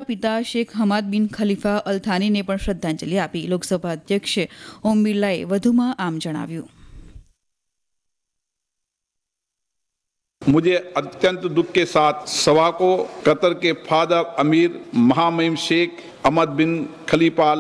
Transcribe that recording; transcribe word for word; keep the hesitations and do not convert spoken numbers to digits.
પિતા શેખ હમાદ બિન ખલીફા અલ થાનીને પણ શ્રદ્ધાંજલિ આપી। લોકસભા અધ્યક્ષ ઓમ બિરલાએ વધુમાં આમ જણાવ્યું। मुझे अत्यंत दुख के साथ सभा को कतर के फादर अमीर महामहिम शेख अहमद बिन खलीफा